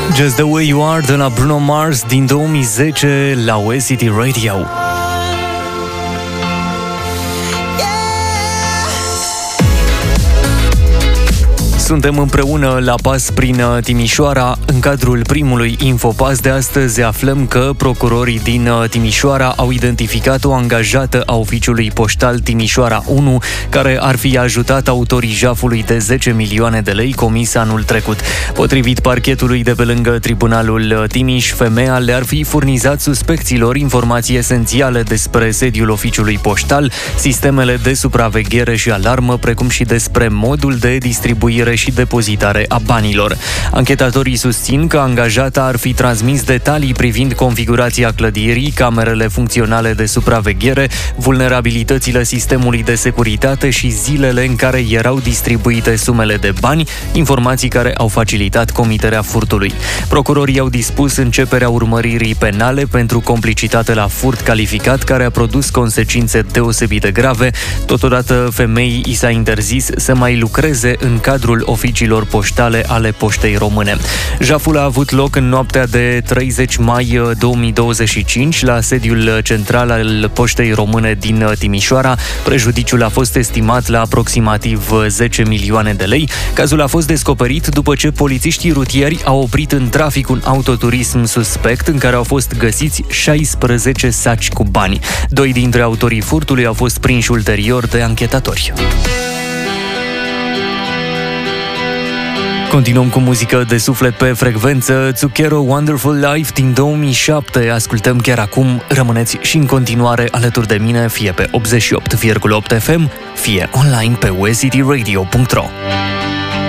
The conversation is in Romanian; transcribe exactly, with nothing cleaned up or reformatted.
Just the Way You Are de la Bruno Mars din două mii zece la O S C T Radio. Suntem împreună la pas prin Timișoara. În cadrul primului Infopas de astăzi aflăm că procurorii din Timișoara au identificat o angajată a oficiului poștal Timișoara unu care ar fi ajutat autorii jafului de zece milioane de lei comis anul trecut. Potrivit parchetului de pe lângă Tribunalul Timiș, femeia le-ar fi furnizat suspecților informații esențiale despre sediul oficiului poștal, sistemele de supraveghere și alarmă, precum și despre modul de distribuire și depozitare a banilor. Anchetatorii susțin că angajata ar fi transmis detalii privind configurația clădirii, camerele funcționale de supraveghere, vulnerabilitățile sistemului de securitate și zilele în care erau distribuite sumele de bani, informații care au facilitat comiterea furtului. Procurorii au dispus începerea urmăririi penale pentru complicitate la furt calificat, care a produs consecințe deosebit de grave. Totodată, femeii i s-a interzis să mai lucreze în cadrul oficiilor poștale ale Poștei Române. Jaful a avut loc în noaptea de treizeci mai două mii douăzeci și cinci la sediul central al Poștei Române din Timișoara. Prejudiciul a fost estimat la aproximativ zece milioane de lei. Cazul a fost descoperit după ce polițiștii rutieri au oprit în trafic un autoturism suspect în care au fost găsiți șaisprezece saci cu bani. Doi dintre autorii furtului au fost prinși ulterior de anchetatori. Continuăm cu muzică de suflet pe frecvență. Zucchero Wonderful Life din două mii șapte. Ascultăm chiar acum. Rămâneți și în continuare alături de mine, fie pe optzeci și opt virgulă opt F M, fie online pe o s c t radio punct r o.